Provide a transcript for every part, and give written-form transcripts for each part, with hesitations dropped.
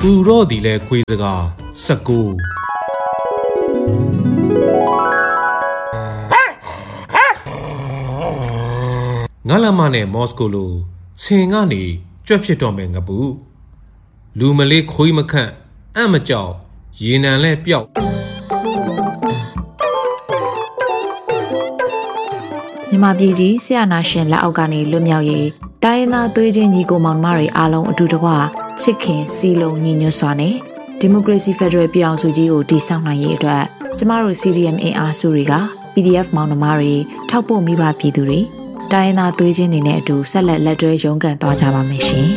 သူတော့ဒီလဲခွေးစကား19ငါလမနဲ့မော်စကိုလိုဆင်ကနေကြွက်ဖြစ်တော့မယ်ငပူလူမလေးခွေးမခန့်အံ့မကြောက်ရေနံလဲပျောက်မြန်မာပြည်ကြီးဆရာနာရှင်လက်အောက်ကနေလွတ်မြောက်ရေးတိုင်းရင်းသားသွေးချင်းညီကိုမောင်နှမတွေအားလုံးအတူတကွချစ်ခင်စီလုံးညီညွတ်စွာနဲ့ဒီမိုကရေစီဖက်ဒရယ်ပြည်ထောင်စုကြီးကိုတည်ဆောက်နိုင်ရေးအတွက်ကျမတို့ CDM အင်အားစုတွေက PDF မောင်နှမတွေထောက်ပို့မိဘပြည်သူတွေတိုင်းရင်းသားသွေးချင်းတွေနဲ့အတူဆက်လက်တွဲရုန်းကန်သွားကြပါမယ်ရှင်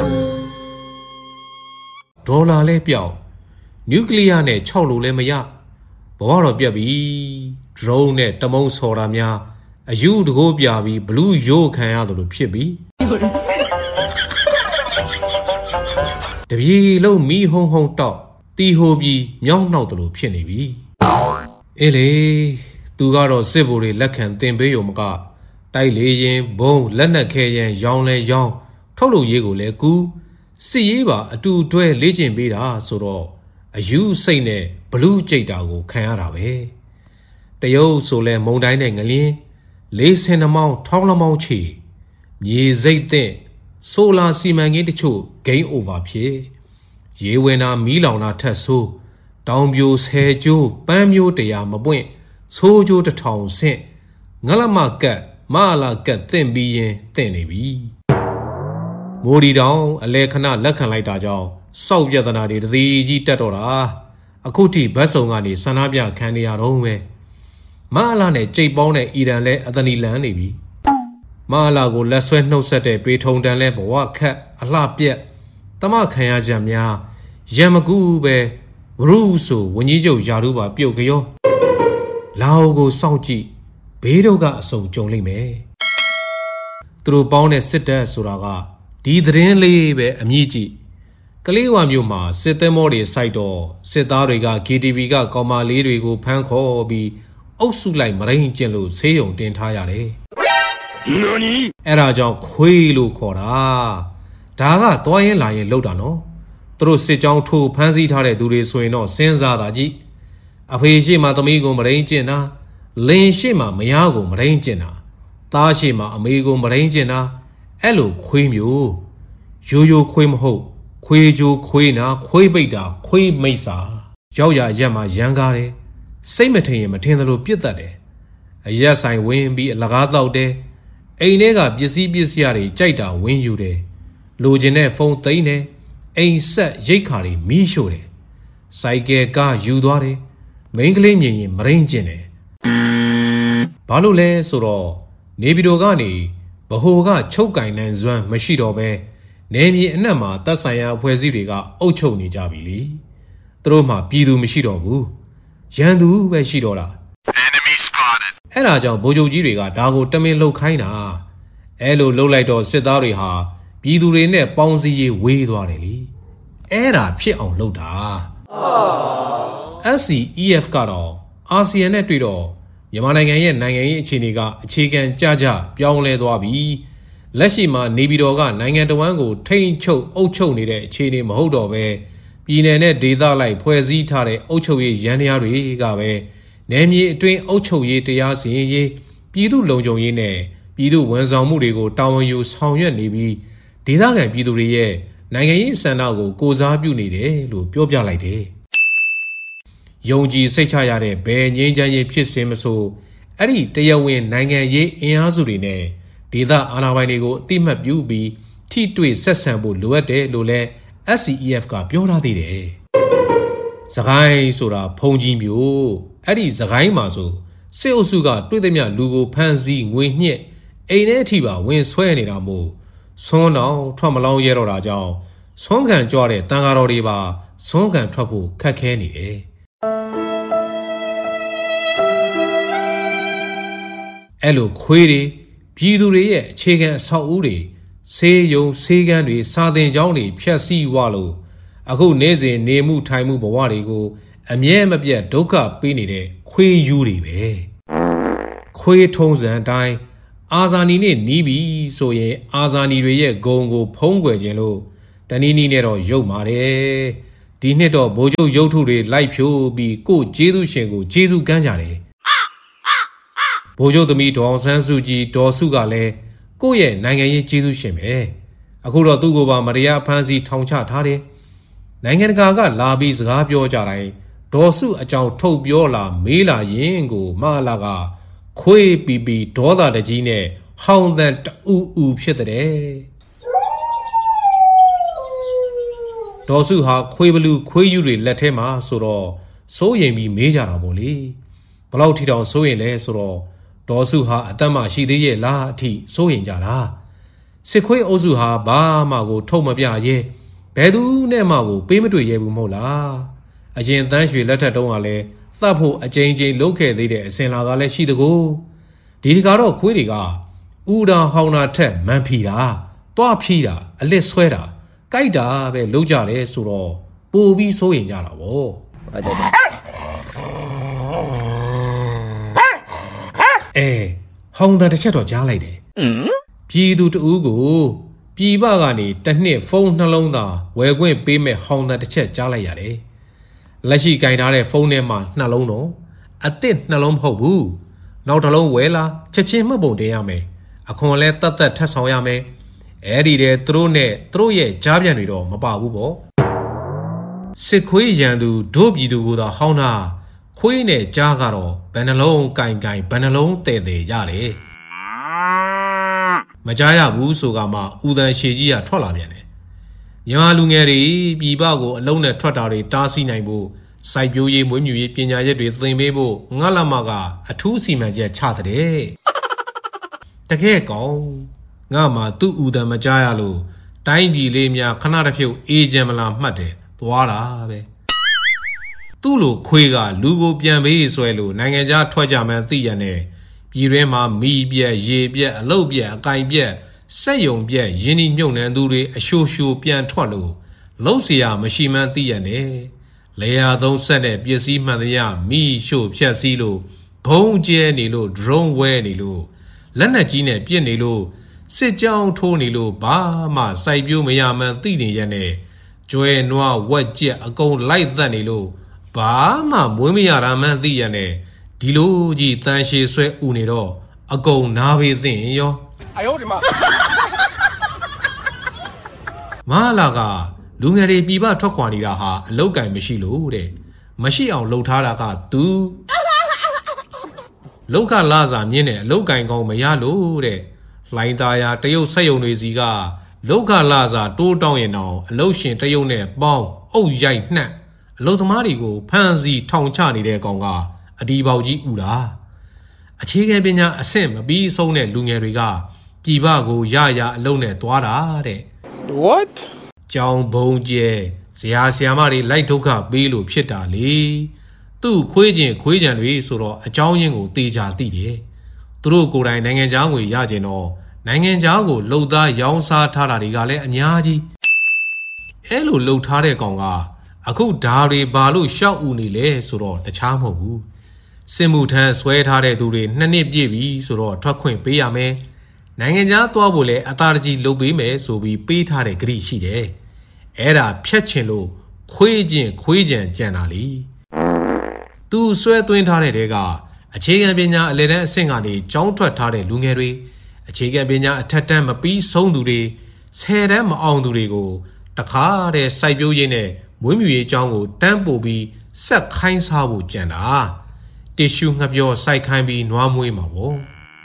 ဒေါ်လာလဲပြောက်နျူကလ িয়ার နဲ့6လို့လဲမရဘဝတော့ပြက်ပြီဒရုန်းနဲ့တမုံဆော်တာများအယူတကိုးပြပြီးဘလူးရိုးခံရတယ်လို့ဖြစ်ပြီတပြေလုံးမီးဟုံဟုံတောက်တီဟိုပြီးမြောင်းနှောက်တယ်လို့ဖြစ်နေပြီအေးလေသူကတော့စစ်ဗိုလ်တွေလက်ခံတင်ပေးရုံမကတိုက်လေရင်ဘုံလက်နက်ခဲရင်ရောင်းလဲရောင်းထုတ်လို့ရေးကိုလဲကူစစ်ရေးပါအတူတွဲလေ့ကျင့်ပေးတာဆိုတော့အယူစိတ်နဲ့ဘလူးကြိတ်တာကိုခံရတာပဲတရုတ်ဆိုလဲမုံတိုင်းနဲ့ငလင်းလေးစင်နှမောင်းထောင်းလမောင်းချီမြေစိတ်တဲ့ဆိုလာစီမံကိန်းတချို့ဂိမ်းအိုဗာဖြစ်ရေဝင်တာမီးလောင်တာထက်ဆိုးတောင်ပြိုဆယ်ကျိုးပန်းမျိုး100မပွင့်ဆိုးကျိုး1000ဆင့်ငလမကတ်မလာကတ်သင့်ပြီးရင်သင့်နေပြီမိုးဒီတောင်အလဲခဏလက်ခံလိုက်တာကြောင့်စောက်ပြဿနာတွေတသေးကြီးတက်တော့တာအခုထိဘတ်စုံကနေဆန္ဒပြခံနေရတော့ပဲမလာနဲ့ကြိတ်ပေါင်းတဲ့အီရန်လဲအသနီလန်းနေပြီမလာကိုလက်ဆွဲနှုတ်ဆက်တဲ့ပေထုံတန်လဲဘဝခက်အလှပြက်တမခံရကြများရံမကူပဲဘရူးဆိုဝင်းကြီးချုပ်ယာတို့ပါပြုတ်ကြောလာအိုကိုစောင့်ကြည့်ဘေးတို့ကအစုံကြုံလိမ့်မယ်သူတို့ပေါင်းတဲ့စစ်တပ်ဆိုတာကဒီသတင်းလေးပဲအမြင့်ကြည့်ကလေးဝါမျိုးမှာစစ်သည်မောတွေစိုက်တော့စစ်သားတွေက KTV ကကောင်မလေးတွေကိုဖမ်းခေါ်ပြီးအုပ်စုလိုက်မရင်းကျင်လို့ဆေးရုံတင်ထားရတယ်အဲ့ဒါကြောင့်ခွေးလို့ခေါ်တာဒါကသွားရင်လာရင်လောက်တာနော်သူတို့စစ်ကြောင်းထိုးဖမ်းဆီးထားတဲ့သူတွေဆိုရင်တော့စဉ်းစားတာကြည့်အဖေရှိမှသမီးကိုမရင်းကျင်တာလင်ရှိမှမယားကိုမရင်းကျင်တာသားရှိမှအမေကိုမရင်းကျင်တာအဲ့လိုခွေးမျိုးရိုးရိုးခွေးမဟုတ်ခွေးကြိုးခွေးနာခွေးပိတ်တာခွေးမိတ်စာရောက်ရရက်မှာရန်ကားတယ်စိတ်မထင်ရင်မထင်သလိုပြစ်တတ်တယ်အရက်ဆိုင်ဝင်ပြီးအလကားတောက်တယ်အိမ်ထဲကပစ္စည်းတွေကြိုက်တာဝင်ယူတယ်လိုချင်တဲ့ဖုန်းသိမ်းတယ်အိမ်ဆက်ရိတ်ခါတွေမီးရှို့တယ်စိုက်ကယ်ကားယူသွားတယ်မိန်းကလေးမြင်ရင်မရင်းကျင်တယ်ဘာလို့လဲဆိုတော့နေပြည်တော်ကနေဗဟိုကချုပ်ကင်နိုင်စွမ်းမရှိတော့ပဲနေမြေအနှံ့မှာတပ်ဆိုင်ရာအဖွဲ့အစည်းတွေကအုပ်ချုပ်နေကြပြီလေသူတို့မှပြည်သူမရှိတော့ဘူးရန်သူပဲရှိတော့တာအဲ့ဒါကြောင့်ဗိုလ်ချုပ်ကြီးတွေကဒါကိုတမင်လှုပ်ခိုင်းတာအဲ့လိုလှုပ်လိုက်တော့စစ်သားတွေဟာပြည်သူတွေနဲ့ပေါင်းစည်းရေးဝေးသွားတယ်လေအဲ့ဒါဖြစ်အောင်လှုပ်တာ SCEF ကတော့အာဆီယံနဲ့တွေ့တော့မြန်မာနိုင်ငံရဲ့နိုင်ငံရေးအခြေအနေကအခြေခံကြပြောင်းလဲသွားပြီလက်ရှိမှာနေပြည်တော်ကနိုင်ငံတော်ဝန်ကိုထိန်းချုပ်အုပ်ချုပ်နေတဲ့အခြေအနေမဟုတ်တော့ပဲပြည်내နဲ့ဒေသလိုက်ဖွဲ့စည်းထားတဲ့အုပ်ချုပ်ရေးရန်တရားတွေကပဲနယ်မြေအတွင်းအုပ်ချုပ်ရေးတရားစီရင်ရေးပြည်သူ့လုံခြုံရေးနဲ့ပြည်သူ့ဝန်ဆောင်မှုတွေကိုတာဝန်ယူဆောင်ရွက်နေပြီးဒေသခံပြည်သူတွေရဲ့နိုင်ငံရေးစံနှုန်းကိုကိုစားပြုနေတယ်လို့ပြောပြလိုက်တယ်။ယုံကြည်စိတ်ချရတဲ့ဘယ်ငြိမ်းချမ်းရေးဖြစ်စဉ်မဆိုအဲ့ဒီတရားဝင်နိုင်ငံရေးအင်အားစုတွေနဲ့ဒေသအာဏာပိုင်တွေကိုအတိမတ်ပြုပြီးထိတွေ့ဆက်ဆံဖို့လိုအပ်တယ်လို့လဲ SCEF ကပြောထားသေးတယ်။စကိုင်းဆိုတာဖုန်ကြီးမျိုးအဲ့ဒီစကိုင်းမှာဆိုစစ်အုပ်စုကတွေ့သမျှလူကိုဖမ်းဆီးငွေညှစ်အိမ်ထဲအထိပါဝင်ဆွဲနေတာမို့ဆွမ်းတော်ထွက်မလောင်းရဲတော့တာကြောင့်ဆွမ်းခံကြွတဲ့တန်ဃာတော်တွေပါဆွမ်းခံထွက်ဖို့ခက်ခဲနေတယ်အဲ့လိုခွေးတွေပြည်သူတွေရဲ့အခြေခံအဆောက်အဦတွေဆေးရုံဆေးကန်းတွေစာသင်ကျောင်းတွေဖျက်ဆီးဝလို့အခုနေ့စဉ်နေမှုထိုင်မှုဘဝတွေကိုအမြဲမပြတ်ဒုက္ခပေးနေတဲ့ခွေးယူတွေပဲခွေးထုံးစံအတိုင်းအာဇာနည်နဲ့နီးပြီဆိုရင်အာဇာနည်တွေရဲ့ဂုံကိုဖုံးကွယ်ခြင်းလို့တနည်းနည်းနဲ့တော့ရုပ်ပါတယ်ဒီနှစ်တော့ဗိုလ်ချုပ်ရုပ်ထုတွေလိုက်ဖြိုးပြီးကိုကျေးဇူးရှင်ကိုကျေးဇူးကမ်းကြတယ်ဗိုလ်ချုပ်သမီးဒေါအောင်ဆန်းစုကြည်ဒေါ်စုကလည်းကိုယ့်ရဲ့နိုင်ငံရေးကျေးဇူးရှင်ပဲအခုတော့သူ့ကိုပါမတရားဖမ်းဆီးထောင်ချထားတယ်နိုင်ငံတကာကလာပြီးစကားပြောကြတိုင်းဒေါ်စုအကြောင်းထုတ်ပြောလာမေးလာရင်ကိုမလာကခွေးပီပီဒေါသတကြီးနဲ့ဟောင်းတန်တူဖြစ်တဲ့ဒေါ်စုဟာခွေးဘလူးခွေးယူတွေလက်ထဲမှာဆိုတော့စိုးရိမ်ပြီးမေးကြတာပေါ့လေဘလောက်ထီတောင်စိုးရင်လဲဆိုတော့ဒေါ်စုဟာအသက်မရှိသေးရဲ့လားအထိစိုးရိမ်ကြတာစစ်ခွေးအုပ်စုဟာဘာမှကိုထုတ်မပြရဲဘယ်သူနဲ့မှကိုပေးမတွေ့ရဲဘူးမဟုတ်လားအရင်တန်းရွှေလက်ထက်တုန်းကလည်းသတ်ဖို့အကြိမ်ကြိမ်လုပ်ခဲ့သေးတဲ့အစင်လာကလည်းရှိတကူဒီတကတော့ခွေးတွေကဥဒါဟောင်းတာထက်မန်ဖီတာတွားဖြီးတာအလစ်ဆွဲတာကြိုက်တာပဲလုပ်ကြတယ်ဆိုတော့ပိုပြီးစိုးရင်ကြတာဗောဟောင်းတာတစ်ချက်တော့ကြားလိုက်တယ်ပြည်သူတဦးကိုပြည်ပကနေတစ်နှစ်ဖုန်းနှလုံးသားဝယ်ခွင့်ပေးမဲ့ဟောင်းတာတစ်ချက်ကြားလိုက်ရတယ်လက်ရှိကင်ထားတဲ့ဖုန်းထဲမှာနှလုံးတော့အစ်စ်နှလုံးမဟုတ်ဘူးနောက်တစ်လုံးဝယ်လာချက်ချင်းမှတ်ပုံတင်ရမယ်အခွန်လဲတတ်တတ်ထပ်ဆောင်ရမယ်အဲ့ဒီတဲ့သူတို့နဲ့သူတို့ရဲ့ကြားပြန်တွေတော့မပါဘူးပေါ့စစ်ခွေးရန်သူဒုပြည်သူကိုသာဟောင်းတာခွေးနဲ့ကြားကတော့ဘယ်နှလုံးကင်ဘယ်နှလုံးတဲ့ရတယ်မကြားရဘူးဆိုကမှဦးတန်ရှည်ကြီးကထွက်လာပြန်တယ်မြန်မာလူငယ်တွေပြည်ပကိုအလုံးနဲ့ထွက်တာတွေတားဆီးနိုင်ဖို့စိုက်ပျိုးရေးမွေးမြူရေးပညာရပ်တွေသင်ပေးဖို့ငါလမကအထူးစီမံချက်ချတဲ့တကယ်ကောင်းငါမှသူ့ဦးတန်မကြားရလို့တိုင်းပြည်လေးများခဏတစ်ဖြုတ်အေးချမ်းမလားမှတ်တယ်သွားတာပဲသူ့လိုခွေးကလူကိုပြန်ပေးဆွဲလို့နိုင်ငံခြားထွက်ကြမှန်းသိရတဲ့ပြည်တွင်းမှာမီးပြက်ရေပြက်အလုတ်ပြက်အကင်ပြက်စက်ယုံပြက်ရင်းနှီးမြုပ်နှံသူတွေအရှိုးရှိုးပြန်ထွက်လို့လုံးเสียမရှိမှန်းသိရတဲ့လေယာသုံးဆက်တဲ့ပစ္စည်းမှန်သမျှမိရှို့ဖြက်စီးလို့ဘုံကျဲနေလို့ drone ဝဲနေလို့လက်နက်ကြီးနဲ့ပြစ်နေလို့စစ်ကြောင်းထိုးနေလို့ဘာမှစိုက်ပျိုးမရမှန်းသိနေရတဲ့ကျွဲနွားဝက်ကြက်အကုန်လိုက်သက်နေလို့ဘာမှမွေးမရတာမှန်းသိရတဲ့ဒီလိုကြီးတန်ရှည်ဆွဲဥနေတော့အကုန်နားပေးသင့်ရော哎呦我的妈မလာကလူငယ်တွေပြည်ပထွက်ခွာနေတာဟာအလောက်ကင်မရှိလို့တဲ့မရှိအောင်လှုပ်ထားတာကသူလောက်ကလာစာမြင့်တဲ့အလောက်ကင်ကောင်းမရလို့တဲ့လှိုင်းသားရတရုတ်ဆက်ယုံတွေစီကလောက်ကလာစာတိုးတောင်းရင်တော့အလုတ်ရှင်တရုတ်နဲ့ပေါင်းအုပ်ရိုက်နှက်အလုတ်သမားတွေကိုဖမ်းဆီးထောင်ချနေတဲ့ကောင်ကအဒီပေါကြီးဥတာအခြေခံပညာအဆင့်မပြီးဆုံးတဲ့လူငယ်တွေကပြည်ပကိုရအလုံးနဲ့သွားတာတဲ့ What ကြောင်ဘုံကျဲဇရာဆရာမတွေလိုက်ဒုက္ခပေးလို့ဖြစ်တာလေသူ့ခွေးကြံတွေဆိုတော့အကြောင်းရင်းကိုတေချာသိတယ်သူတို့ကိုယ်တိုင်နိုင်ငံခြားငွေရကျင်တော့နိုင်ငံခြားကိုလှုပ်သားရောင်းစားထားတာတွေကလည်းအများကြီးအဲလိုလှုပ်ထားတဲ့ကောင်ကအခုဓာတွေဘာလို့ရှောက်ဥနေလဲဆိုတော့တခြားမဟုတ်ဘူးစစ်မှုထမ်းဆွဲထားတဲ့သူတွေ2နှစ်ပြည့်ပြီဆိုတော့ထွက်ခွင့်ပေးရမယ်နိုင်ငံခြားသွားဖို့လဲအသာတကြီးလုပ်ပေးမယ်ဆိုပြီးပေးထားတဲ့ဂရိရှိတယ်အဲ့ဒါဖြတ်ချင်လို့ခွေးကြံကြံတာလीသူဆွဲသွင်းထားတဲ့တဲကအခြေခံပညာအလယ်တန်းအဆင့်ကနေကျောင်းထွက်ထားတဲ့လူငယ်တွေအခြေခံပညာအထက်တန်းမပြီးဆုံးသူတွေ10တန်းမအောင်သူတွေကိုတခါတဲ့စိုက်ပျိုးရေးနဲ့မွေးမြူရေးကျောင်းကိုတန်းပို့ပြီးဆက်ခိုင်းစားဖို့ကြံတာတစ်ရှူငှပြောစိုက်ခိုင်းပြီးနွားမွေးမှာပေါ့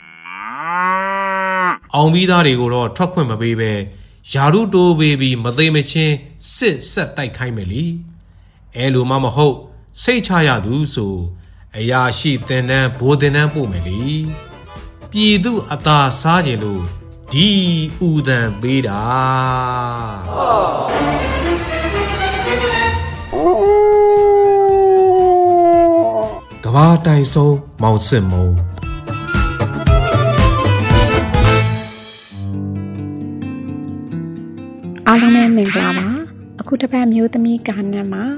အောင်ပြီးသားတွေကိုတော့ထွက်ခွင့်မပေးပဲယာရုတိုးပေးပြီးမသိမချင်းစစ်ဆက်တိုက်ခိုင်းမယ်လीအဲလိုမှမဟုတ်စိတ်ချရသူဆိုအရာရှိတင်တန်းဘိုးတင်တန်းပို့မယ်လीပြည်သူအသာစားခြင်းလို့ဒီဥဒံပေးတာကဘာတိုင်ဆုံးမောင်စစ်မုံအားလုံးနဲ့မင်္ဂလာပါအခုတစ်ပတ်မျိုးသမီးကာနတ်မှာ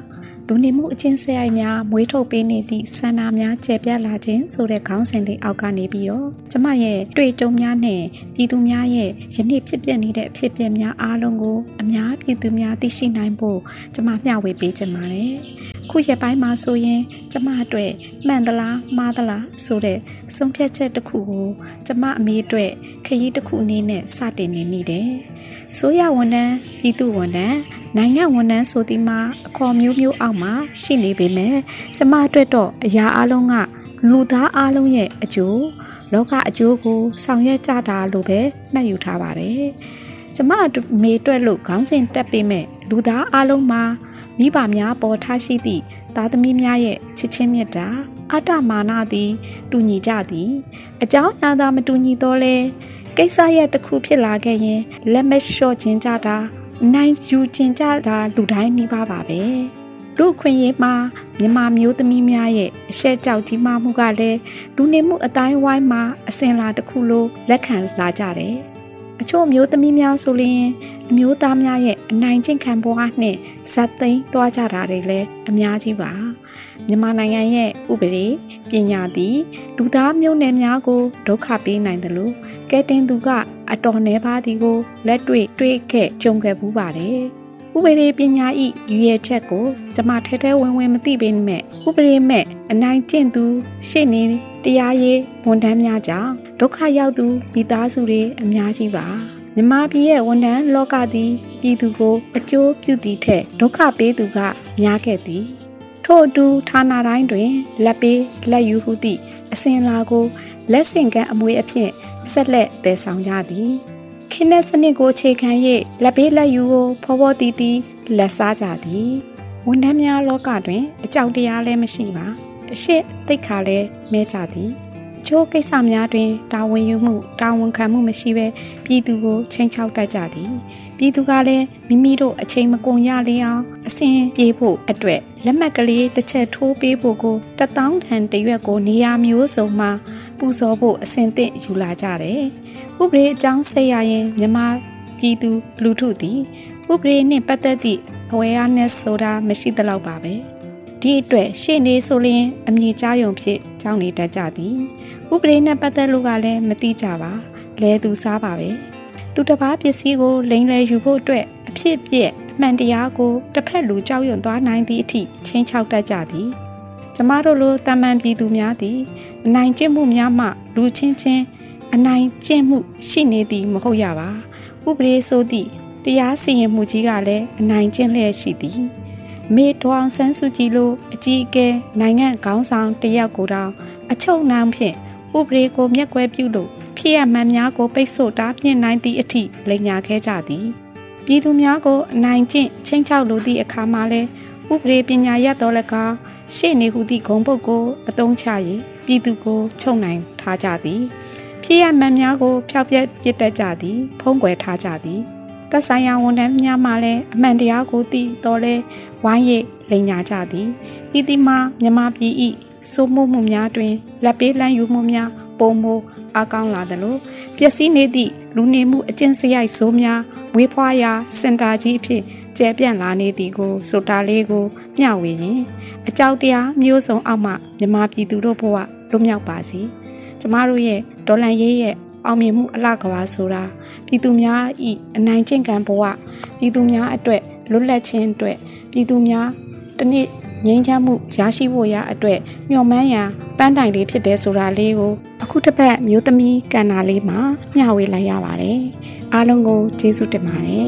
လူနေမှုအကျဉ်းစရိုက်များမွေးထုတ်ပေးနေသည့်ဆန္ဒများကျယ်ပြန့်လာခြင်းဆိုတဲ့ခေါင်းစဉ်လေးအောက်ကနေပြီးတော့ကျမရဲ့တွေ့ကြုံများနဲ့ပြည်သူများရဲ့ယနေ့ဖြစ်ပျက်နေတဲ့အဖြစ်အပျက်များအားလုံးကိုအများပြည်သူများသိရှိနိုင်ဖို့ကျမမျှဝေပေးချင်ပါတယ်။ခုရက်ပိုင်းမှာဆိုရင်ကျမအတွက်မှန်သလားမှားသလားဆိုတဲ့ဆုံးဖြတ်ချက်တစ်ခုကိုကျမအမေအတွက်ခရီးတစ်ခုအနေနဲ့စတင်နေမိတယ်။ဆိုရဝန်ထမ်းပြည်သူဝန်ထမ်းနိုင်ငံဝန်ထမ်းဆိုဒီမှာအခေါ်မျိုးအောက်မှာရှိနေပေမဲ့ကျမအတွက်တော့အရာအလုံးကလူသားအလုံးရဲ့အကျိုးလောကအကျိုးကိုဆောင်ရွက်ကြတာလို့ပဲမှတ်ယူထားပါတယ်။ကျမမေအတွက်လို့ခေါင်းစဉ်တက်ပေးမဲ့လူသားအလုံးမှာမိဘများပေါ်ထားရှိသည့်သားသမီးများရဲ့ချစ်ချင်းမြတ်တာအတ္တမာနသည်တူညီကြသည်အကြောင်းအရာသာမတူညီတော့လဲကိစ္စရပ်တစ်ခုဖြစ်လာခဲ့ရင်လက်မလျှော့ခြင်းကြတာနိုင်ယူခြင်းကြတာလူတိုင်းနှိပါပါပဲလူခွင့်ရေးမှာမြန်မာမျိုးသမီးများရဲ့အရှက်ကြောက်ကြီးမှမှုကလည်းလူနေမှုအတိုင်းဝိုင်းမှာအစဉ်လာတစ်ခုလိုလက်ခံလာကြတယ်အချို့မျိုးသမီးများဆိုရင်အမျိုးသားများရဲ့အနိုင်ကျင့်ခံဘဝနဲ့ဇက်သိမ်းသွားကြတာတွေလည်းအများကြီးပါမြန်မာနိုင်ငံရဲ့ဥပဒေပညာသည်လူသားမျိုးနွယ်များကိုဒုက္ခပေးနိုင်တယ်လို့ကဲတင်သူကအတော်နှဲပါသည်ကိုလက်တွေ့ခဲ့ကြုံခဲ့ဘူးပါတယ်ဥပဒေပညာဤရွေချက်ကိုကျမထဲဝင်မသိပေမဲ့ဥပဒေမဲ့အနိုင်ကျင့်သူရှေ့နေတရားရေးဝန်ထမ်းများကြောင့်ဒုက္ခရောက်သူမိသားစုတွေအများကြီးပါမြန်မာပြည်ရဲ့ဝန်ထမ်းလောကသည်ပြည်သူကိုအကျိုးပြုသည့်ထက်ဒုက္ခပေးသူကများခဲ့သည်ထို့အတူဌာနတိုင်းတွင်လက်ပေးလက်ယူဟုသည့်အစဉ်လာကိုလက်ဆင့်ကမ်းအမွေအဖြစ်ဆက်လက်တည်ဆောင်ကြသည်ခင်းတဲ့စနစ်ကိုအခြေခံ၍လက်ပေးလက်ယူကိုဖော်တီးလက်စားကြသည်ဝန်ထမ်းများလောကတွင်အကြောက်တရားလည်းမရှိပါအရှိသိက္ခာလည်းမဲကြသည်ချိုးကိစ္စများတွင်တာဝန်ယူမှုတာဝန်ခံမှုမရှိဘဲပြည်သူကိုချိန်ချောက်တတ်ကြသည်ပြည်သူကလည်းမိမိတို့အချိန်မကုန်ရလေအောင်အစဉ်ပြေဖို့အတွက်လက်မှတ်ကလေးတစ်ချက်ထိုးပေးဖို့ကို1000တန်တရွက်ကိုနေရာမျိုးစုံမှာပူဇော်ဖို့အစဉ်သင့်ယူလာကြတယ်ဥပဒေအကြောင်းဆက်ရရင်မြန်မာပြည်သူလူထုသည်ဥပဒေနှင့်ပတ်သက်သည့် awareness ဆိုတာမရှိသလောက်ပါပဲဒီအတွက်ရှေ့နေဆိုရင်အမြင်ကြားယုံဖြစ်ကြောင်းနေတတ်ကြသည်ဥပဒေနဲ့ပတ်သက်လို့ကလည်းမသိကြပါလဲသူစားပါပဲသူတစ်ပါးပစ္စည်းကိုလိမ်လည်ယူဖို့အတွက်အဖြစ်ပြက်အမှန်တရားကိုတစ်ဖက်လူကြောက်ရွံ့သွားနိုင်သည့်အထိချင်းချောက်တတ်ကြသည်ကျမတို့လိုတာမန်ပြည်သူများသည်အနိုင်ကျင့်မှုများမှလူချင်းအနိုင်ကျင့်မှုရှိနေသည်မဟုတ်ရပါဥပဒေဆိုသည့်တရားစီရင်မှုကြီးကလည်းအနိုင်ကျင့်လျက်ရှိသည်မေဒေါအောင်ဆန်းစုကြည်လိုအကြီးအကဲနိုင်ငံခေါင်းဆောင်တယောက်ကိုတောင်အချုပ်နှောင်ဖြင့်ဥပဒေကိုမျက်ကွယ်ပြုလို့ဖြစ်ရမှန်များကိုပိတ်ဆို့တားမြစ်နိုင်သည့်အထိလိမ်ညာခဲ့ကြသည်ပြည်သူများကိုအနိုင်ကျင့်ချင်းချောက်လိုသည့်အခါမှာလဲဥပဒေပညာရတော်လည်းကောင်းရှေ့နေဟုသည့်ဂုဏ်ပုဒ်ကိုအသုံးချ၍ပြည်သူကိုချုပ်နိုင်ထားကြသည်ဖြစ်ရမှန်များကိုဖျောက်ပြက်ပစ်တတ်ကြသည်ဖုံးကွယ်ထားကြသည်သက်ဆိုင်ရာဝန်ထမ်းများမှလည်းအမှန်တရားကိုသိတော်လဲဝိုင်းရိပ်လိမ်ညာကြသည်ဤသည်မှာမြန်မာပြည်၏စိုးမိုးမှုများတွင်လက်ပေးလမ်းယူမှုများပုံမအကောင်းလာသလိုပျက်စီးနေသည့်လူနေမှုအကျင့်စရိုက်ဆိုးများဝေးဖွားရာစင်တာကြီးအဖြစ်ကျယ်ပြန့်လာနေသည်ကိုဆိုတာလေးကိုမျှဝေရင်အကြောက်တရားမျိုးစုံအောက်မှမြန်မာပြည်သူတို့ဘဝလွတ်မြောက်ပါစေကျမတို့ရဲ့ဒေါ်လန်ရေးရဲ့အောင်မြင်မှုအလှကဘာဆိုတာပြည်သူများဤအနိုင်ကျင့်ခံဘဝပြည်သူများအတွက်လွတ်လပ်ခြင်းအတွက်ပြည်သူများတနေ့ငြိမ်းချမ်းမှုရရှိဖို့ရအတွက်မျှော်မှန်းရာပန်းတိုင်လေးဖြစ်တယ်ဆိုတာလေးကိုအခုတစ်ပတ်မျိုးသမီးကဏ္ဍလေးမှာမျှဝေလိုက်ရပါတယ်အားလုံးကိုကျေးဇူးတင်ပါတယ်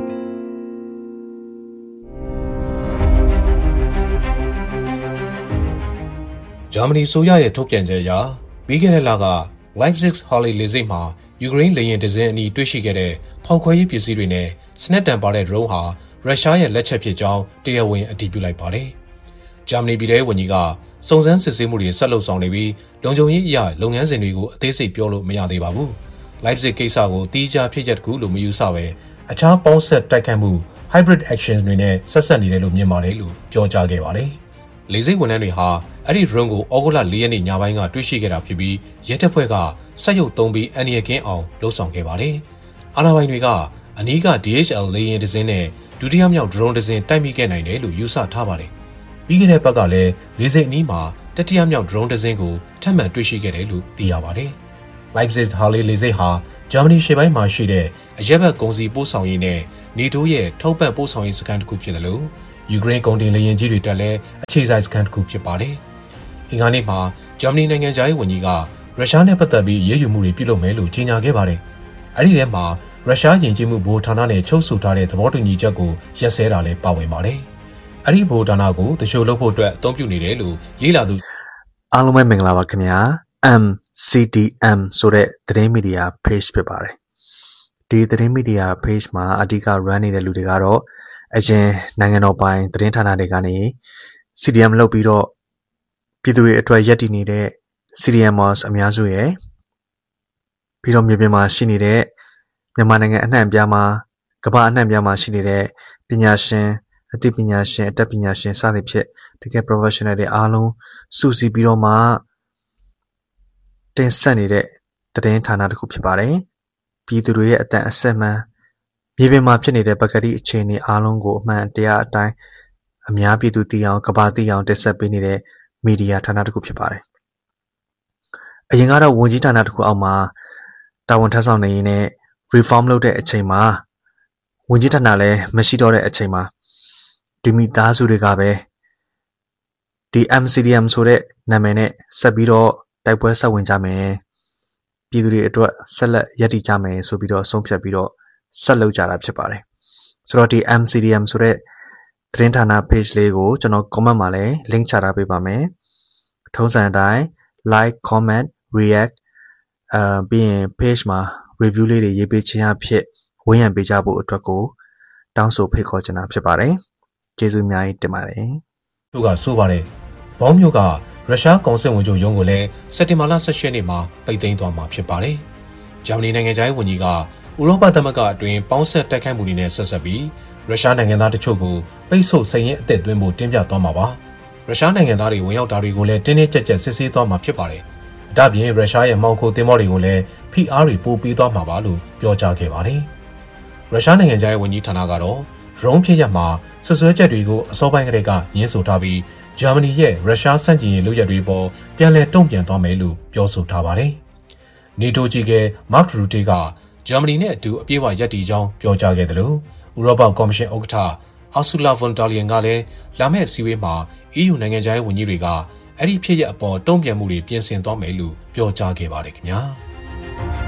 ဂျာမနီဆိုရရဲ့ထုတ်ပြန်ချက်အရပြီးခဲ့တဲ့လက Leipzig Halle လေဆိပ်မှာယူကရိန်းလေယာဉ်တစ်စင်းအနီးတွေ့ရှိခဲ့တဲ့ဖောက်ခွဲရေးပစ္စည်းတွေနဲ့စနက်တံပါတဲ့ drone ဟာရုရှားရဲ့လက်ချက်ဖြစ်ကြောင်းတရားဝင်အတည်ပြုလိုက်ပါတယ်။ဂျာမနီပြည်ထောင်ဝန်ကြီးကစုံစမ်းစစ်ဆေးမှုတွေဆက်လုပ်ဆောင်နေပြီးလုံခြုံရေးအရာလုပ်ငန်းစဉ်တွေကိုအသေးစိတ်ပြောလို့မရသေးပါဘူး။ Leipzig ကိစ္စကိုတီးခြားဖြစ်ချက်တစ်ခုလို့မယူဆပဲအခြားပေါင်းဆက်တိုက်ခတ်မှု hybrid action တွေနဲ့ဆက်ဆက်နေတယ်လို့မြင်ပါတယ်လို့ပြောကြားခဲ့ပါတယ်။လေဆိပ်ဝန်ထမ်းတွေဟာအဲ့ဒီ drone ကိုဩဂုတ်လ4ရက်နေ့ညပိုင်းကတွေ့ရှိခဲ့တာဖြစ်ပြီးရဲတပ်ဖွဲ့ကစက်ရုပ်သုံးပြီးအန်ရီယကင်းအောင်လှုပ်ဆောင်ခဲ့ပါတယ်။အာဏာပိုင်တွေကအနီးက DHL လေယာဉ်တစ်စင်းနဲ့ဒုတိယမြောက် drone တစ်စင်းတိုက်မိခဲ့နိုင်တယ်လို့ယူဆထားပါတယ်။ပြီးခဲ့တဲ့ဘက်ကလည်းလေဆိပ်အနီးမှာတတိယမြောက် drone တစ်စင်းကိုထပ်မံတွေ့ရှိခဲ့တယ်လို့သိရပါတယ်။ Leipzig Halle လေဆိပ်ဟာဂျာမနီရှေ့ပိုင်းမှာရှိတဲ့အရက်ဘက်ကုန်စည်ပို့ဆောင်ရေးနဲ့နေတိုးရဲ့ထောက်ပံ့ပို့ဆောင်ရေးစခန်းတစ်ခုဖြစ်တယ်လို့ယူကရိန်းကုန်တင်လေယာဉ်ကြီးတွေတက်လဲအခြေစိုက်စခန်းတစ်ခုဖြစ်ပါတယ်။အင်္ဂါနေ့မှာဂျာမနီနိုင်ငံသားရေးဝန်ကြီးကရုရှားနဲ့ပတ်သက်ပြီးရေးယူမှုတွေပြုလုပ်မယ်လို့ကြေညာခဲ့ပါတယ်။အဲဒီထဲမှာရုရှားယဉ်ကျေးမှုဗဟိုဌာနနဲ့ချုပ်ဆိုထားတဲ့သဘောတူညီချက်ကိုရက်စဲတာလည်းပါဝင်ပါတယ်။အဲဒီဗဟိုဌာနကိုတချို့လုပ်ဖို့အတွက်အသုံးပြုနေတယ်လို့ရေးလာသူအားလုံးပဲမင်္ဂလာပါခင်ဗျာ MCDM ဆိုတဲ့သတင်းမီဒီယာ page ဖြစ်ပါတယ်ဒီသတင်းမီဒီယာ page မှာအဓိက run နေတဲ့လူတွေကတော့အရင်နိုင်ငံတော်ပိုင်သတင်းဌာနတွေကနေ CDM လုပ်ပြီးတော့ပြည်သူတွေအတွက်ရည်တည်နေတဲ့ CDMers အများစုရဲ့ပြီးတော့မြေပြင်မှာရှိနေတဲ့မြန်မာနိုင်ငံအနှံ့အပြားမှာကမ္ဘာအနှံ့အပြားမှာရှိနေတဲ့ပညာရှင်အသိပညာရှင်အတတ်ပညာရှင်စသဖြင့်တကယ် professional တွေအားလုံးစုစည်းပြီးတော့မှတင်ဆက်နေတဲ့သတင်းဌာနတစ်ခုဖြစ်ပါတယ်ပြည်သူတွေရဲ့အတန်အဆက်မှန်မြေပြင်မှာဖြစ်နေတဲ့ပကတိအခြေအနေအားလုံးကိုအမှန်တရားအတိုင်းအများပြည်သူသိအောင်ကမ္ဘာသိအောင်တင်ဆက်ပေးနေတဲ့မီဒီယာဌာနတစ်ခုဖြစ်ပါတယ်အရင်ကတော့ဝန်ကြီးဌာနတစ်ခုအောက်မှာတာဝန်ထမ်းဆောင်နေရင်းနဲ့ reform လုပ်တဲ့အချိန်မှာဝန်ကြီးဌာနလည်းမရှိတော့တဲ့အချိန်မှာဒီမိသားစုတွေကပဲဒီ MCDM ဆိုတဲ့နာမည်နဲ့ဆက်ပြီးတော့တိုက်ပွဲဆက်ဝင်ကြမယ်ပြည်သူတွေအတွက်ဆက်လက်ရည်တည်ကြမယ်ဆိုပြီးတော့ဆုံးဖြတ်ပြီးတော့ဆက်လုပ်ကြတာဖြစ်ပါတယ်ဆိုတော့ဒီ MCDM ဆိုတဲ့သတင်းဌာန page လေးကိုကျွန်တော် comment မှာလည်း link ချထားပေးပါမယ်ထုံးစံအတိုင်း like comment react ပြီးရင် page မှာ review လေးတွေရေးပေးခြင်းအဖြစ်ဝန်းရံပေးကြဖို့အတွက်ကိုတောင်းဆိုဖိတ်ခေါ်ချင်တာဖြစ်ပါတယ်ကျေးဇူးအများကြီးတင်ပါတယ်သူကဆိုပါတယ်ဘောင်းမျိုးကရုရှားကောင်စစ်ဝန်ချုပ်ရုံးကိုလည်းစက်တင်ဘာလ18ရက်နေ့မှာပိတ်သိမ်းသွားမှာဖြစ်ပါတယ်ဂျာမနီနိုင်ငံသားရေးဝန်ကြီးကဥရောပသမဂ္ဂအတွင်းပေါင်းဆက်တိုက်ခိုက်မှုတွေနဲ့ဆက်ဆက်ပြီးရုရှားနိုင်ငံသားတချို့ကိုပိတ်ဆို့စိန်ရင်အသက်သွင်းဖို့တင်ပြသွားမှာပါရုရှားနိုင်ငံသားတွေဝင်ရောက်တာတွေကိုလည်းတင်းတင်းကြပ်ကြပ်စစ်ဆေးသွားမှာဖြစ်ပါတယ်ဒါ့ပြင်ရုရှားရဲ့မောင်ခိုသင်္ဘောတွေကိုလည်း PR တွေပို့ပေးသွားမှာပါလို့ပြောကြားခဲ့ပါတယ်ရုရှားနိုင်ငံသားရေးဝန်ကြီးဌာနကတော့ရုံးဖြစ်ရမှာဆွဆွဲချက်တွေကိုအစောပိုင်းကတည်းကညှင်းဆိုထားပြီးဂျာမနီရဲ့ရုရှားစန့်ကျင်ရေးလုပ်ရက်တွေပေါ်ပြန်လည်တုံ့ပြန်သွားမယ်လို့ပြောဆိုထားပါတယ်။နေတိုကြီးကမာ့ခ်ရူတေကဂျာမနီနဲ့အတူအပြည့်အဝရပ်တည်ကြောင်းပြောကြားခဲ့တယ်လို့ဥရောပကော်မရှင်ဥက္ကဋ္ဌအာဆူလာဗွန်ဒါလီယန်ကလည်းလာမယ့်အစည်းအဝေးမှာ EU နိုင်ငံခြားရေးဝန်ကြီးတွေကအဲ့ဒီဖြစ်ရပ်အပေါ်တုံ့ပြန်မှုတွေပြင်ဆင်သွားမယ်လို့ပြောကြားခဲ့ပါတယ်ခင်ဗျာ။